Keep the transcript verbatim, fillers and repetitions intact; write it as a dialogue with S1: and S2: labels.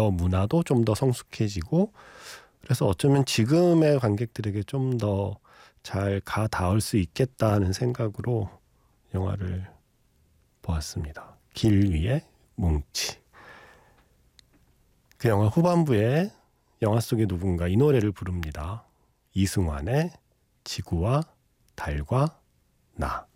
S1: 미디어 문화도 좀 더 성숙해지고 그래서 어쩌면 지금의 관객들에게 좀 더 잘 가 닿을 수 있겠다는 생각으로 영화를 보았습니다. 길 위의 뭉치. 그 영화 후반부에 영화 속의 누군가 이 노래를 부릅니다. 이승환의 지구와 달과 나.